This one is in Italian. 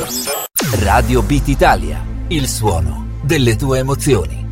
Radio Beat Italia, il suono delle tue emozioni.